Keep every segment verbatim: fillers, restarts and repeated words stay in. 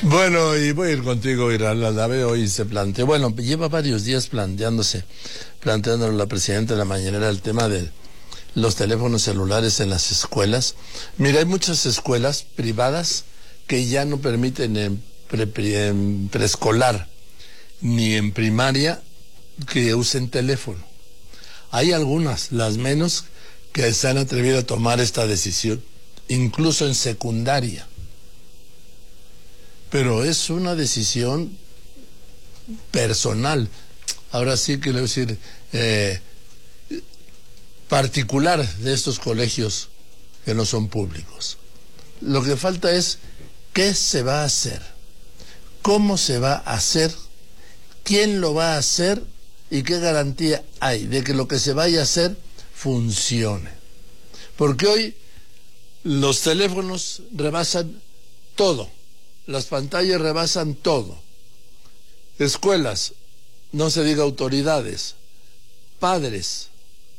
Bueno, y voy a ir contigo, Irán Aldave. Hoy se planteó, bueno, lleva varios días planteándose, planteando la presidenta de la mañanera el tema de los teléfonos celulares en las escuelas. Mira, hay muchas escuelas privadas que ya no permiten en, pre, pre, en preescolar ni en primaria que usen teléfono. Hay algunas, las menos, que se han atrevido a tomar esta decisión, incluso en secundaria. Pero es una decisión personal, ahora sí que le voy a decir, eh, particular de estos colegios que no son públicos. Lo que falta es qué se va a hacer, cómo se va a hacer, quién lo va a hacer y qué garantía hay de que lo que se vaya a hacer funcione. Porque hoy los teléfonos rebasan todo. Las pantallas rebasan todo. Escuelas, no se diga autoridades, padres,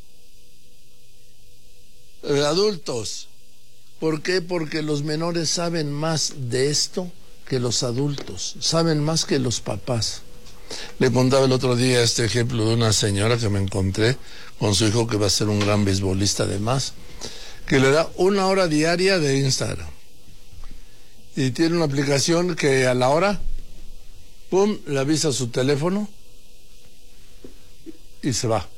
eh, adultos. ¿Por qué? Porque los menores saben más de esto que los adultos, saben más que los papás. Le contaba el otro día este ejemplo de una señora que me encontré con su hijo, que va a ser un gran beisbolista además, que le da una hora diaria de Instagram. Y tiene una aplicación que a la hora, pum, le avisa a su teléfono y se va.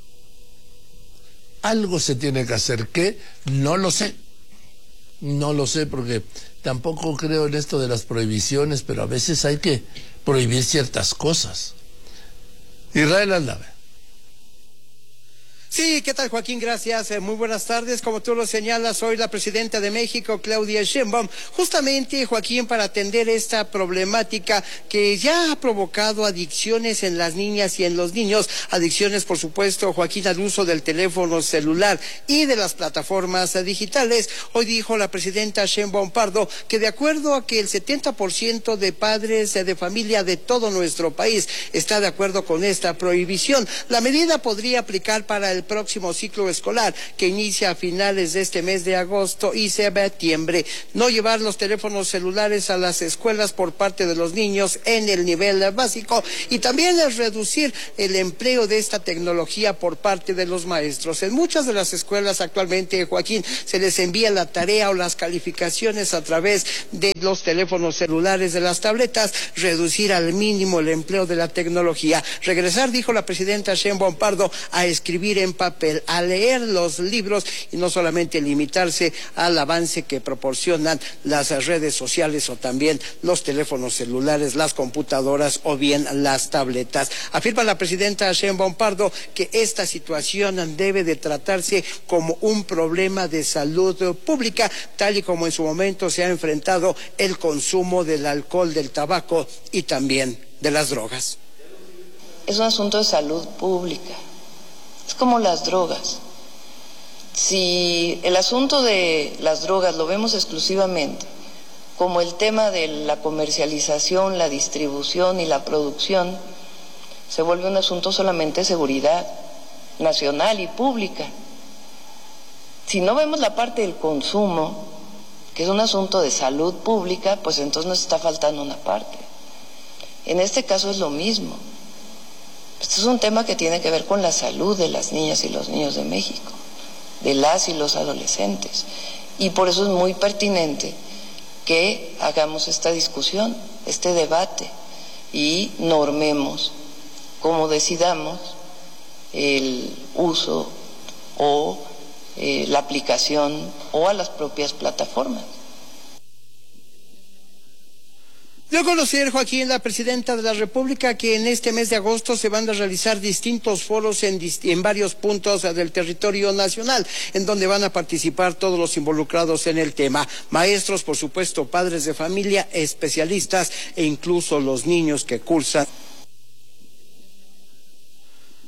Algo se tiene que hacer, ¿qué? No lo sé. No lo sé porque tampoco creo en esto de las prohibiciones, pero a veces hay que prohibir ciertas cosas. Israel Aldave. Sí, ¿qué tal, Joaquín? Gracias. Eh, muy buenas tardes. Como tú lo señalas, hoy la presidenta de México, Claudia Sheinbaum, justamente, Joaquín, para atender esta problemática que ya ha provocado adicciones en las niñas y en los niños, adicciones, por supuesto, Joaquín, al uso del teléfono celular y de las plataformas eh, digitales. Hoy dijo la presidenta Sheinbaum Pardo que de acuerdo a que el setenta por ciento de padres eh, de familia de todo nuestro país está de acuerdo con esta prohibición, la medida podría aplicar para el el próximo ciclo escolar que inicia a finales de este mes de agosto y septiembre. No llevar los teléfonos celulares a las escuelas por parte de los niños en el nivel básico y también es reducir el empleo de esta tecnología por parte de los maestros. En muchas de las escuelas actualmente, Joaquín, se les envía la tarea o las calificaciones a través de los teléfonos celulares, de las tabletas, reducir al mínimo el empleo de la tecnología. Regresar, dijo la presidenta Sheinbaum Pardo, a escribir en papel, a leer los libros y no solamente limitarse al avance que proporcionan las redes sociales o también los teléfonos celulares, las computadoras o bien las tabletas. Afirma la presidenta Sheinbaum Pardo que esta situación debe de tratarse como un problema de salud pública, tal y como en su momento se ha enfrentado el consumo del alcohol, del tabaco y también de las drogas. Es un asunto de salud pública. Es como las drogas. Si el asunto de las drogas lo vemos exclusivamente como el tema de la comercialización, la distribución y la producción, se vuelve un asunto solamente de seguridad nacional y pública. Si no vemos la parte del consumo, que es un asunto de salud pública, pues entonces nos está faltando una parte. En este caso es lo mismo. Este es un tema que tiene que ver con la salud de las niñas y los niños de México, de las y los adolescentes. Y por eso es muy pertinente que hagamos esta discusión, este debate, y normemos, como decidamos, el uso o eh, la aplicación o a las propias plataformas. Dio a conocer, Joaquín, la presidenta de la República, que en este mes de agosto se van a realizar distintos foros en, en varios puntos del territorio nacional, en donde van a participar todos los involucrados en el tema. Maestros, por supuesto, padres de familia, especialistas e incluso los niños que cursan.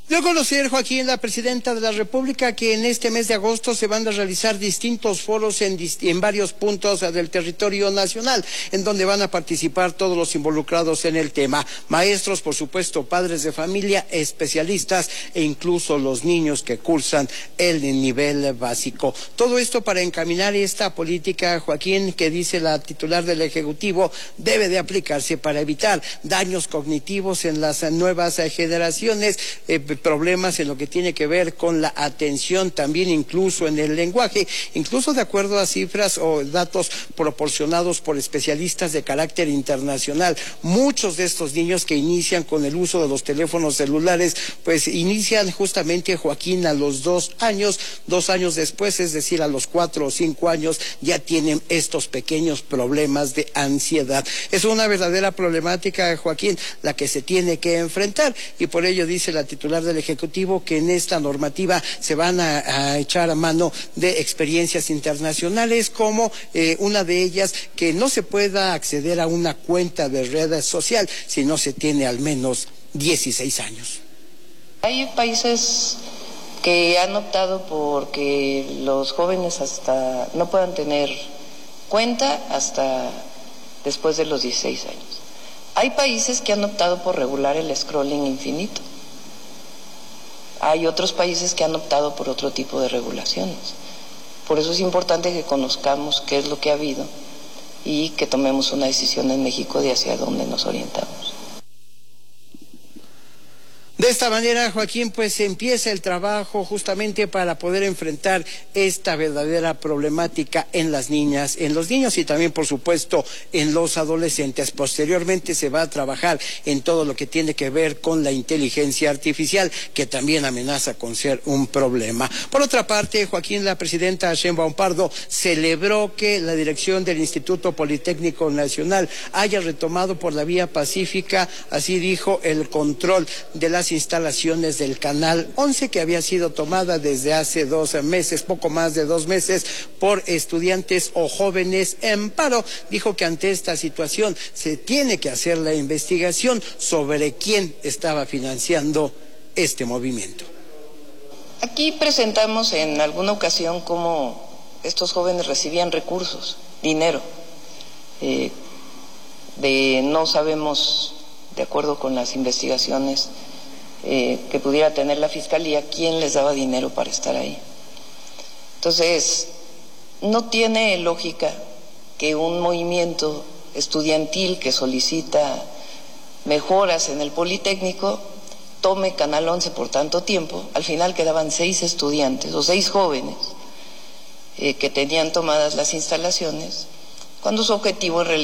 Dio a conocer, Joaquín, la presidenta de la República, que en este mes de agosto se van a realizar distintos foros en, en varios puntos del territorio nacional, en donde van a participar todos los involucrados en el tema. Maestros, por supuesto, padres de familia, especialistas e incluso los niños que cursan el nivel básico. Todo esto para encaminar esta política, Joaquín, que dice la titular del Ejecutivo, debe de aplicarse para evitar daños cognitivos en las nuevas generaciones, eh, problemas en lo que tiene que ver con la atención, también incluso en el lenguaje, incluso de acuerdo a cifras o datos proporcionados por especialistas de carácter internacional. Muchos de estos niños que inician con el uso de los teléfonos celulares, pues inician justamente, Joaquín, a los dos años, dos años después, es decir, a los cuatro o cinco años, ya tienen estos pequeños problemas de ansiedad. Es una verdadera problemática, Joaquín, la que se tiene que enfrentar, y por ello dice la titular del Ejecutivo que en esta normativa se van a, a echar a mano de experiencias internacionales, como eh, una de ellas, que no se pueda acceder a una cuenta de red social si no se tiene al menos dieciséis años. Hay países que han optado por que los jóvenes hasta no puedan tener cuenta hasta después de los dieciséis años. Hay países que han optado por regular el scrolling infinito. Hay otros países que han optado por otro tipo de regulaciones. Por eso es importante que conozcamos qué es lo que ha habido y que tomemos una decisión en México de hacia dónde nos orientamos. De esta manera, Joaquín, pues empieza el trabajo justamente para poder enfrentar esta verdadera problemática en las niñas, en los niños y también, por supuesto, en los adolescentes. Posteriormente se va a trabajar en todo lo que tiene que ver con la inteligencia artificial, que también amenaza con ser un problema. Por otra parte, Joaquín, la presidenta Sheinbaum Pardo celebró que la dirección del Instituto Politécnico Nacional haya retomado por la vía pacífica, así dijo, el control de las instalaciones del Canal once, que había sido tomada desde hace dos meses, poco más de dos meses, por estudiantes o jóvenes en paro. Dijo que ante esta situación se tiene que hacer la investigación sobre quién estaba financiando este movimiento. Aquí presentamos en alguna ocasión cómo estos jóvenes recibían recursos, dinero, eh, de no sabemos, de acuerdo con las investigaciones Eh, que pudiera tener la Fiscalía, quién les daba dinero para estar ahí. Entonces, no tiene lógica que un movimiento estudiantil que solicita mejoras en el Politécnico tome Canal once por tanto tiempo. Al final quedaban seis estudiantes o seis jóvenes eh, que tenían tomadas las instalaciones, cuando su objetivo en realidad